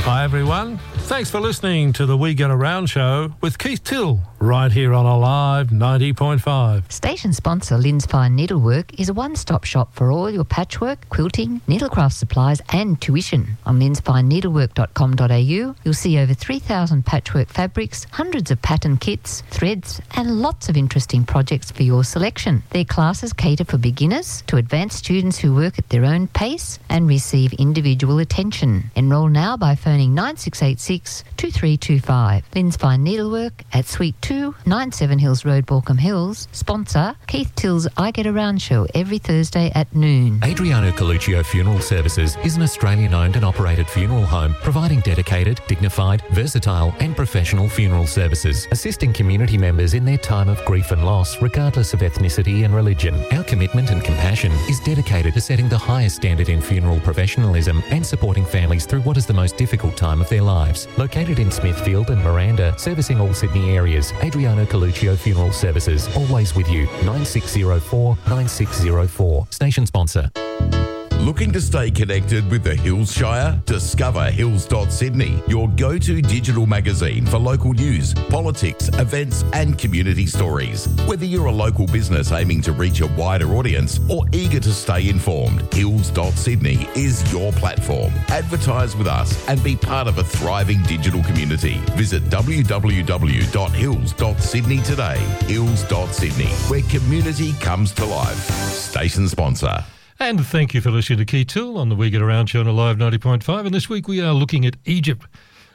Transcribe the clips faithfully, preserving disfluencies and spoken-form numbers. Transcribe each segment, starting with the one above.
Hi everyone, thanks for listening to the We Get Around show with Keith Till, right here on Alive ninety point five. Station sponsor Lynn's Fine Needlework is a one-stop shop for all your patchwork, quilting, needlecraft supplies and tuition. On lyns fine needlework dot com dot a u, you'll see over three thousand patchwork fabrics, hundreds of pattern kits, threads and lots of interesting projects for your selection. Their classes cater for beginners to advanced students who work at their own pace and receive individual attention. Enrol now by phoning nine six eight six, two three two five. Lynn's Fine Needlework at Suite two, ninety-seven Hills Road, Balcombe Hills. Sponsor Keith Till's I Get Around show every Thursday at noon. Adriano Coluccio Funeral Services is an Australian-owned and operated funeral home providing dedicated, dignified, versatile and professional funeral services, assisting community members in their time of grief and loss regardless of ethnicity and religion. Our commitment and compassion is dedicated to setting the highest standard in funeral professionalism and supporting families through what is the most difficult time of their lives. Located in Smithfield and Miranda, servicing all Sydney areas, Adriano Coluccio Funeral Services, always with you. nine six zero four, nine six zero four. Station sponsor. Looking to stay connected with the Hills Shire? Discover hills dot sydney, your go-to digital magazine for local news, politics, events and community stories. Whether you're a local business aiming to reach a wider audience or eager to stay informed, hills dot sydney is your platform. Advertise with us and be part of a thriving digital community. Visit w w w dot hills dot sydney today. hills dot sydney, where community comes to life. Station sponsor. And thank you for listening to Keith Till on the We Get Around show on Alive ninety point five. And this week we are looking at Egypt,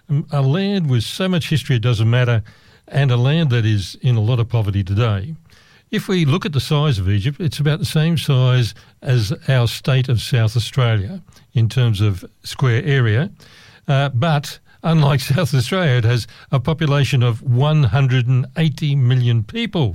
a land with so much history it doesn't matter, and a land that is in a lot of poverty today. If we look at the size of Egypt, it's about the same size as our state of South Australia in terms of square area. Uh, but unlike South Australia, it has a population of one hundred eighty million people.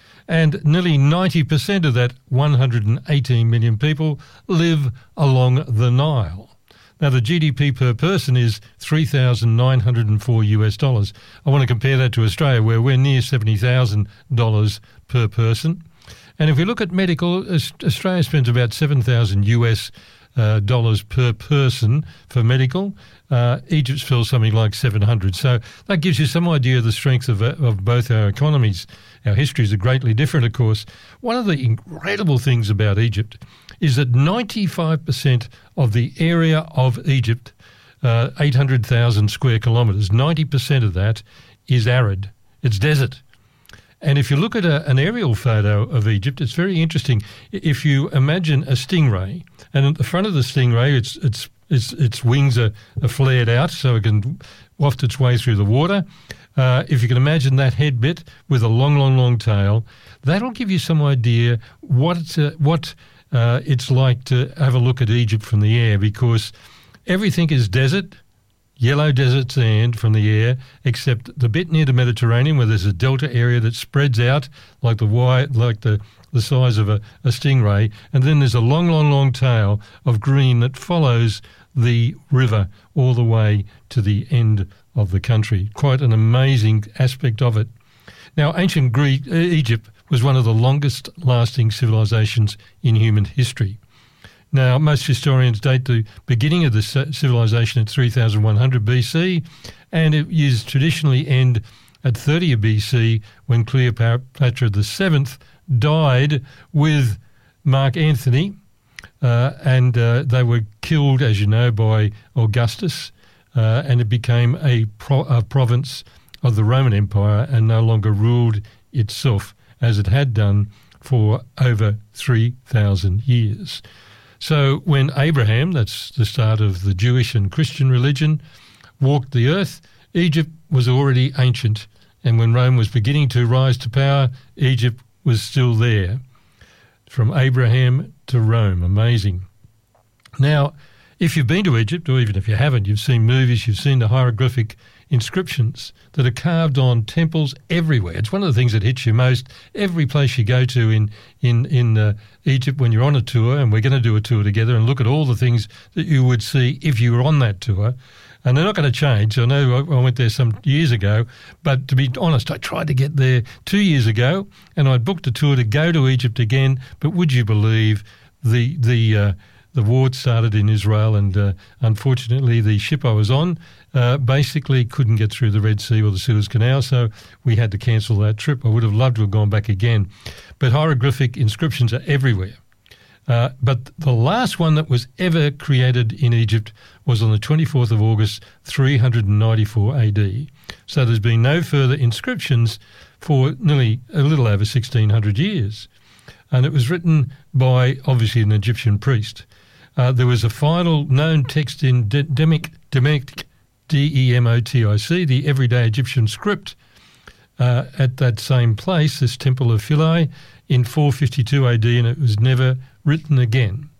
And nearly ninety percent of that one hundred eighteen million people live along the Nile. Now, the G D P per person is three thousand nine hundred four US dollars. I want to compare that to Australia, where we're near seventy thousand dollars per person. And if we look at medical, Australia spends about seven thousand US uh, dollars per person for medical. Uh, Egypt spends something like seven hundred. So that gives you some idea of the strength of, of both our economies. Our histories are greatly different, of course. One of the incredible things about Egypt is that ninety-five percent of the area of Egypt, uh, eight hundred thousand square kilometres, ninety percent of that is arid. It's desert. And if you look at a, an aerial photo of Egypt, it's very interesting. If you imagine a stingray, and at the front of the stingray, its its its, its wings are, are flared out so it can waft its way through the water. Uh, if you can imagine that head bit with a long, long, long tail, that'll give you some idea what it's, uh, what uh, it's like to have a look at Egypt from the air, because everything is desert, yellow desert sand from the air, except the bit near the Mediterranean where there's a delta area that spreads out like the wide, like the, the size of a, a stingray, and then there's a long, long, long tail of green that follows the river all the way to the end of the country. Quite an amazing aspect of it. Now, ancient Greek, uh, Egypt was one of the longest-lasting civilizations in human history. Now, most historians date the beginning of the civilization at three thousand one hundred B C, and it is traditionally end at thirty B C when Cleopatra the seventh died with Mark Antony, uh, and uh, they were killed, as you know, by Augustus, uh, and it became a, pro- a province of the Roman Empire and no longer ruled itself as it had done for over three thousand years. So when Abraham, that's the start of the Jewish and Christian religion, walked the earth, Egypt was already ancient. And when Rome was beginning to rise to power, Egypt was still there. From Abraham to Rome. Amazing. Now, if you've been to Egypt, or even if you haven't, you've seen movies, you've seen the hieroglyphic inscriptions that are carved on temples everywhere. It's one of the things that hits you most. Every place you go to in in in uh, Egypt when you're on a tour, and we're going to do a tour together and look at all the things that you would see if you were on that tour. And they're not going to change. I know I went there some years ago, but to be honest, I tried to get there two years ago, and I booked a tour to go to Egypt again. But would you believe the the uh, the war started in Israel, and uh, unfortunately the ship I was on uh, basically couldn't get through the Red Sea or the Suez Canal, so we had to cancel that trip. I would have loved to have gone back again. But hieroglyphic inscriptions are everywhere. Uh, but the last one that was ever created in Egypt was on the twenty-fourth of August, three hundred ninety-four A D. So there's been no further inscriptions for nearly a little over sixteen hundred years. And it was written by, obviously, an Egyptian priest. Uh, there was a final known text in De- Demotic, Demotic, D E M O T I C, the everyday Egyptian script, uh, at that same place, this Temple of Philae, in four fifty-two A D, and it was never written again.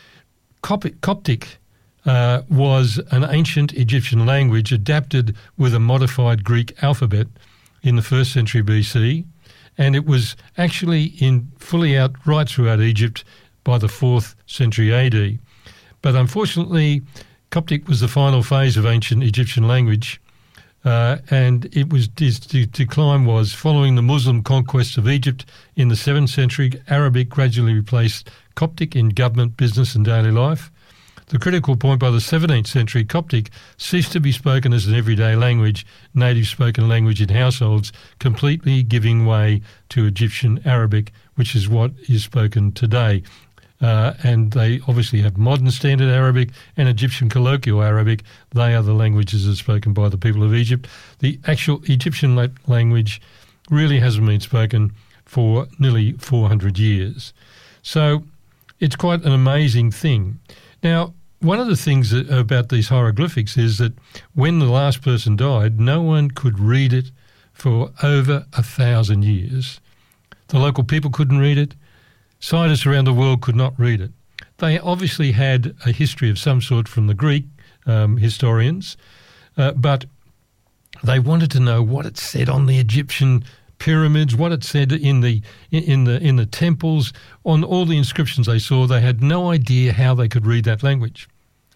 Cop- Coptic uh, was an ancient Egyptian language adapted with a modified Greek alphabet in the first century B C, and it was actually in fully out right throughout Egypt by the fourth century A D. But unfortunately, Coptic was the final phase of ancient Egyptian language, uh, and it was its decline was following the Muslim conquest of Egypt in the seventh century. Arabic gradually replaced Coptic in government, business and daily life. The critical point, by the seventeenth century, Coptic ceased to be spoken as an everyday language, native spoken language in households, completely giving way to Egyptian Arabic, which is what is spoken today. Uh, and they obviously have modern standard Arabic and Egyptian colloquial Arabic. They are the languages that are spoken by the people of Egypt. The actual Egyptian la- language really hasn't been spoken for nearly four hundred years. So it's quite an amazing thing. Now, one of the things that, about these hieroglyphics is that when the last person died, no one could read it for over a thousand years. The local people couldn't read it. Scientists around the world could not read it. They obviously had a history of some sort from the Greek um, historians, uh, but they wanted to know what it said on the Egyptian pyramids, what it said in the in the in the temples, on all the inscriptions they saw. They had no idea how they could read that language.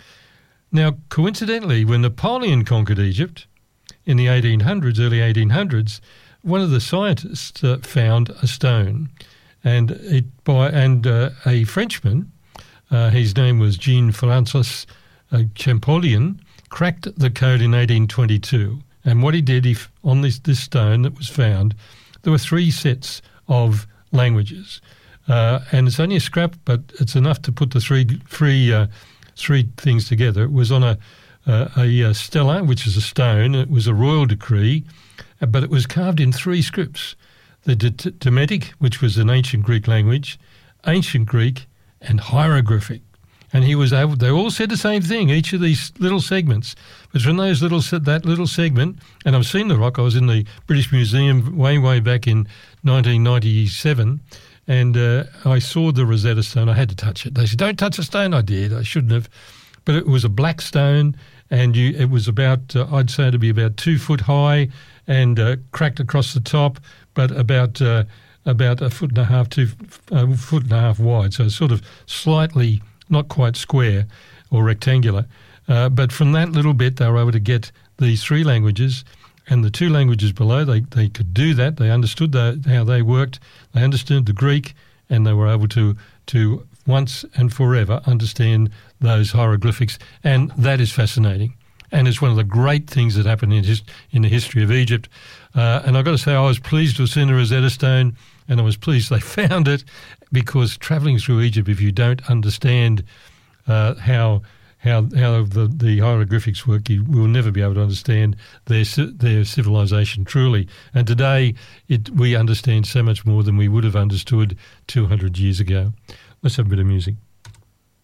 Now, coincidentally, when Napoleon conquered Egypt in the eighteen hundreds, early eighteen hundreds, one of the scientists uh, found a stone, and it by and uh, a Frenchman, uh, his name was Jean-Francois uh, Champollion, cracked the code in eighteen twenty-two. And what he did, he, on this, this stone that was found, there were three sets of languages. Uh, and it's only a scrap, but it's enough to put the three three, uh, three things together. It was on a, uh, a, a stela, which is a stone. It was a royal decree, but it was carved in three scripts. The Demotic, which was an ancient Greek language, ancient Greek, and hieroglyphic. And he was able, they all said the same thing, each of these little segments. But from those little, that little segment, and I've seen the rock, I was in the British Museum way, way back in nineteen ninety-seven, and uh, I saw the Rosetta Stone. I had to touch it. They said, don't touch the stone. I did. I shouldn't have. But it was a black stone, and you, it was about, uh, I'd say to be about two foot high and uh, cracked across the top, but about uh, about a foot and a half, two uh, foot and a half wide. So sort of slightly, not quite square or rectangular. Uh, but from that little bit, they were able to get these three languages, and the two languages below, they, they could do that. They understood the, how they worked. They understood the Greek, and they were able to, to once and forever understand those hieroglyphics. And that is fascinating. And it's one of the great things that happened in, his, in the history of Egypt. Uh, and I've got to say, I was pleased to have seen the Rosetta Stone, and I was pleased they found it, because travelling through Egypt, if you don't understand uh, how how how the, the hieroglyphics work, you will never be able to understand their their civilization truly. And today, it we understand so much more than we would have understood two hundred years ago. Let's have a bit of music.